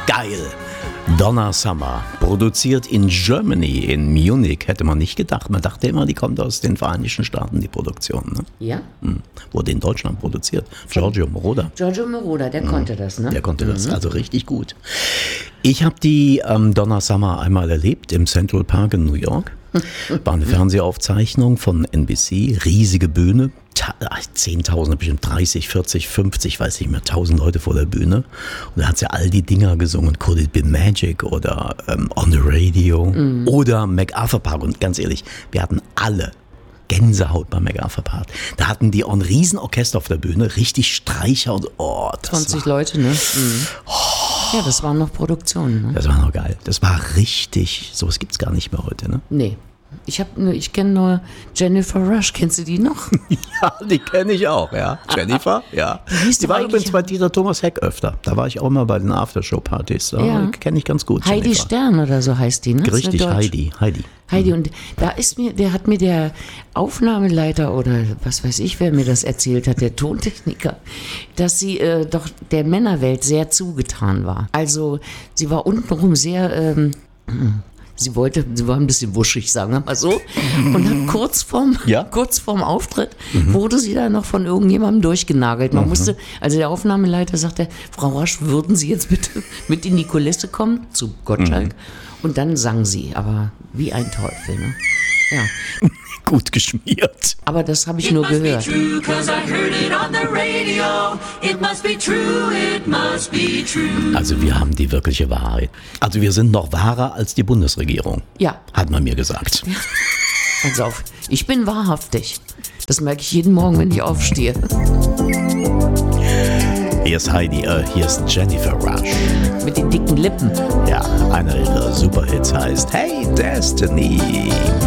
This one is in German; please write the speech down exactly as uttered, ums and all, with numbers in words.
Geil. Donna Summer, produziert in Germany, in Munich, hätte man nicht gedacht. Man dachte immer, die kommt aus den Vereinigten Staaten, die Produktion. Ne? Ja? Hm. Wurde in Deutschland produziert. Giorgio Moroder. Giorgio Moroder, der mhm. konnte das, ne? Der konnte mhm. das, also richtig gut. Ich habe die ähm, Donna Summer einmal erlebt im Central Park in New York. War eine Fernsehaufzeichnung von N B C, riesige Bühne, zehntausend, bestimmt dreißig, vierzig, fünfzig, weiß nicht mehr, tausend Leute vor der Bühne. Und da hat sie all die Dinger gesungen, Could It Be Magic oder ähm, On the Radio mhm. oder MacArthur Park. Und ganz ehrlich, wir hatten alle Gänsehaut beim MacArthur Park. Da hatten die auch ein Riesenorchester auf der Bühne, richtig Streicher und oh, das zwanzig war, Leute, ne? Mhm. Oh, ja, das waren noch Produktionen, ne? Das war noch geil. Das war richtig, sowas gibt's gar nicht mehr heute, ne? Nee. Ich hab nur, ich kenne nur Jennifer Rush. Kennst du die noch? Ja, die kenne ich auch, ja. Jennifer, ja. Die, die war übrigens bei Dieter Thomas Heck öfter. Da war ich auch immer bei den Aftershow-Partys. Da ja. kenne ich ganz gut. Heidi Jennifer. Stern oder so heißt die, ne? Richtig, Heidi. Heidi. Heidi, und da ist mir, der hat mir der Aufnahmeleiter oder was weiß ich, wer mir das erzählt hat, der Tontechniker, dass sie äh, doch der Männerwelt sehr zugetan war. Also sie war untenrum sehr, ähm, sie wollte, sie war ein bisschen wuschig, sagen wir mal so. Und hat kurz vorm, ja? kurz vorm Auftritt mhm. wurde sie da noch von irgendjemandem durchgenagelt. Man mhm. musste, also der Aufnahmeleiter sagte, Frau Rasch, würden Sie jetzt bitte mit in die Kulisse kommen, zu Gottschalk? Mhm. Und dann sang sie, aber wie ein Teufel, ne? Ja. Gut geschmiert. Aber das habe ich nur gehört. Also wir haben die wirkliche Wahrheit. Also wir sind noch wahrer als die Bundesregierung. Ja. Hat man mir gesagt. Ja. Also auf, ich bin wahrhaftig. Das merke ich jeden Morgen, wenn ich aufstehe. Hier ist Heidi, äh, hier ist Jennifer Rush. Mit den dicken Lippen. Ja, einer ihrer Superhits heißt Hey Destiny.